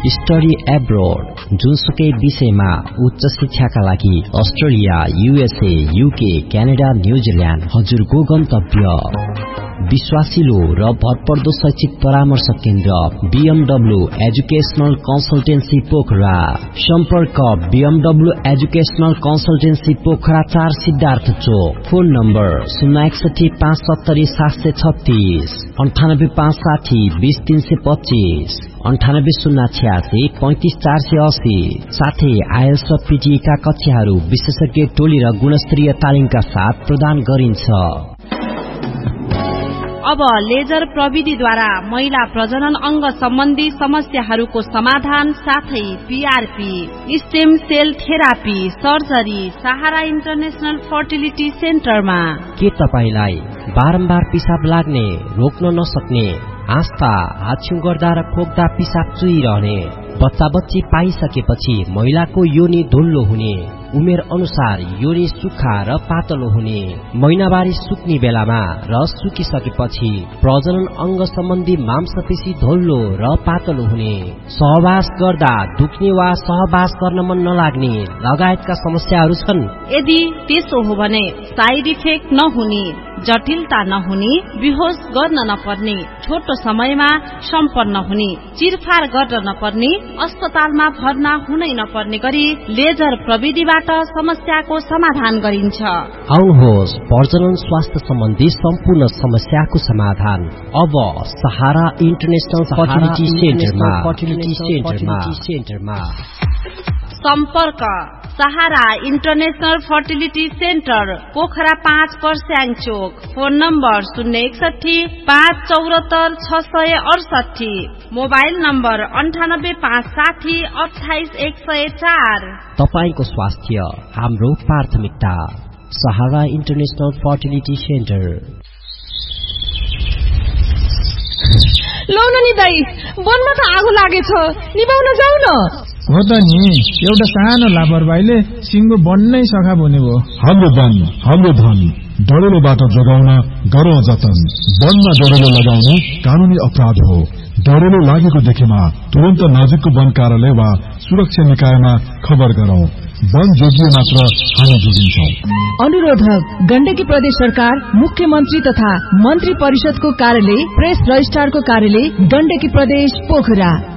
Study abroad, जुनसुकै विषयमा उच्च शिक्षाका लागि Australia, USA, UK, Canada, New Zealand हजुरको गन्तव्य। विश्वासिलो र भरपर्दो शैक्षिक परामर्श केन्द्र BMW एजुकेशनल कन्सल्टेन्सी पोखरा। सम्पर्क BMW educational consultancy Pokhara 4 Siddhartha चोक। Phone number 061 570 736, 98 560 20 325, 98 086 35 480। साथै IELTS र PTE का कक्षाहरू विशेषज्ञ टोली र गुणस्तरीय तालिमका साथ प्रदान गरिन्छ। अब लेजर प्रविधिद्वारा महिला प्रजनन अंग सम्बन्धी समस्याहरूको समाधान साथै PRP, stem sale therapy, surgery सहारा इन्टरनेशनल फर्टिलिटी सेन्टरमा। के तपाईलाई बारम्बार पिसाब लाग्ने, रोक्न नसक्ने, आस्था, हाछ्यु गर्दा र खोक्दा पिसाब चुइरहने, बच्चा बच्ची पाइसकेपछि महिलाको योनि धुल्लो हुने, उमेर अनुसार योनि सुक्खा र पातलो हुने, महिनावारी सुक्ने बेलामा र सुकिसकेपछि प्रजनन अंग सम्बन्धी मांसपेशी धुल्लो र पातलो हुने, सहवास गर्दा दुख्ने वा सहवास गर्न मन नलाग्ने लगायतका समस्याहरू छन्? यदि त्यसो हो भने साइड इफेक्ट नहुने, जटिलता नहुने, बेहोस गर्न नपर्ने, छोटो समयमा सम्पन्न हुने, चिरफार गर्न नपर्ने, अस्पतालमा भर्ना हुनै नपर्ने गरी लेजर प्रविधिबाट समस्याको समाधान गरिन्छ। आउनुहोस्, प्रजनन स्वास्थ्य सम्बन्धी सम्पूर्ण समस्याको समाधान अब सहारा इन्टरनेशनल फर्टिलिटी सेन्टरमा। सम्पर्क सहारा इन्टरनेशनल फर्टिलिटी सेन्टर, पोखरा 5 पर्स्याङ चोक। Phone number 061 574 668, mobile number 98 560 28 104। तपाईको स्वास्थ्य हाम्रो प्राथमिकता। सहारा इन्टरनेशनल फर्टिलिटी सेन्टर। लौ न नि दाइ, वनमा त आगो लागेछ, निभाउन जाऊ न। हो त नि, एउटा सानो लापरवाहीले सिंगो बन्नै सखा हुने भयो। हाम्रो वन, हाम्रो धन, डढेलो बाटो जोगाउन गरौँ जतन। वनमा डढेलो लगाउनु कानूनी अपराध हो। डढेलो लागेको देखेमा तुरन्त नजिकको वन कार्यालय वा सुरक्षा निकायमा खबर गरौँ। वन जोगिए मात्र हामी जोगिन्छौं। अनुरोधक गण्डकी प्रदेश सरकार, मुख्यमन्त्री तथा मन्त्री परिषदको कार्यालय, प्रेस रजिस्ट्रारको कार्यालय, गण्डकी प्रदेश पोखरा।